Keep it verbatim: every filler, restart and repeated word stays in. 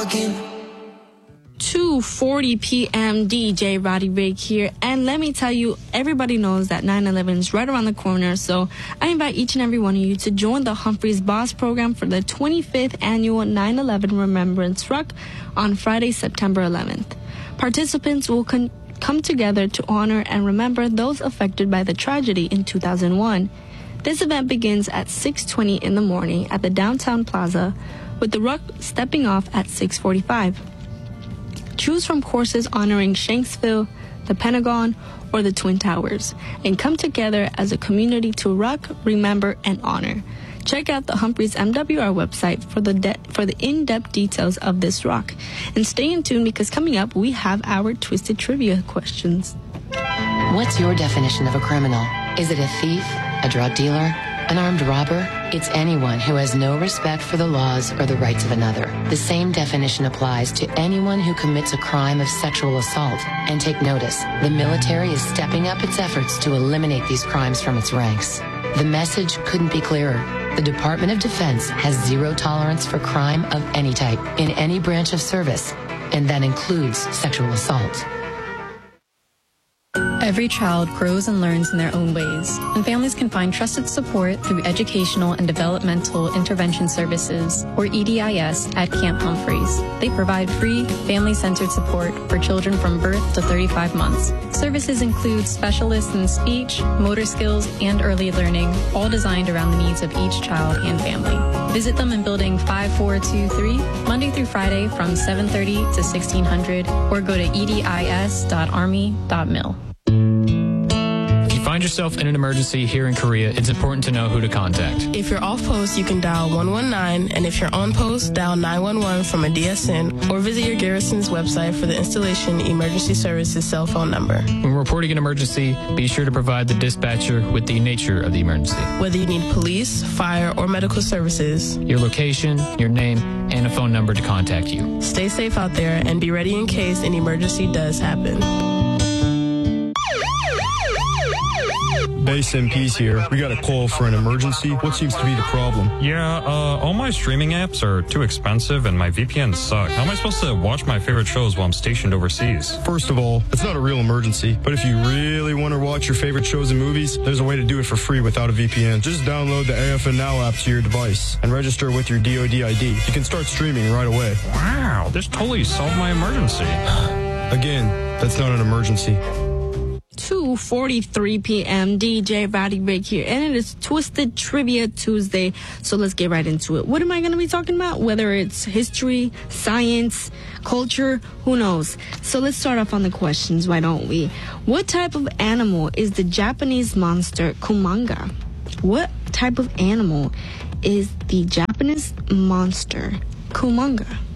talking. two forty p.m. D J Roddy Rig here, and let me tell you, everybody knows that nine eleven is right around the corner, so I invite each and every one of you to join the Humphreys Boss program for the twenty-fifth annual nine eleven Remembrance Ruck on Friday, September eleventh. Participants will con- come together to honor and remember those affected by the tragedy in two thousand one. This event begins at six twenty in the morning at the Downtown Plaza, with the ruck stepping off at six forty-five. Choose from courses honoring Shanksville, the Pentagon, or the Twin Towers, and come together as a community to ruck, remember, and honor. Check out the Humphreys M W R website for the de- for the in-depth details of this ruck. And stay in tune, because coming up, we have our Twisted Trivia questions. What's your definition of a criminal? Is it a thief, a drug dealer, an armed robber? It's anyone who has no respect for the laws or the rights of another. The same definition applies to anyone who commits a crime of sexual assault. And take notice, the military is stepping up its efforts to eliminate these crimes from its ranks. The message couldn't be clearer. The Department of Defense has zero tolerance for crime of any type in any branch of service, and that includes sexual assault. Every child grows and learns in their own ways, and families can find trusted support through Educational and Developmental Intervention Services, or E D I S, at Camp Humphreys. They provide free, family-centered support for children from birth to thirty-five months. Services include specialists in speech, motor skills, and early learning, all designed around the needs of each child and family. Visit them in Building five four two three, Monday through Friday from seven thirty to sixteen hundred, or go to e d i s dot army dot mil. Find yourself in an emergency here in Korea, it's important to know who to contact. If you're off post, you can dial one one nine, and if you're on post, dial nine one one from a D S N, or visit your garrison's website for the installation emergency services cell phone number. When reporting an emergency, be sure to provide the dispatcher with the nature of the emergency. Whether you need police, fire, or medical services, your location, your name, and a phone number to contact you. Stay safe out there and be ready in case an emergency does happen. Base M P's here. We got a call for an emergency. What seems to be the problem? Yeah, uh, all my streaming apps are too expensive and my V P Ns suck. How am I supposed to watch my favorite shows while I'm stationed overseas? First of all, it's not a real emergency, but if you really want to watch your favorite shows and movies, there's a way to do it for free without a V P N. Just download the A F N Now app to your device and register with your D O D I D. You can start streaming right away. Wow, this totally solved my emergency. Again, that's not an emergency. two forty-three p.m. D J Roddy Rig here, and it is Twisted Trivia Tuesday, so let's get right into it. What am I going to be talking about? Whether it's history, science, culture, who knows? So let's start off on the questions, why don't we? What type of animal is the Japanese monster Kumanga? What type of animal is the Japanese monster Kumanga?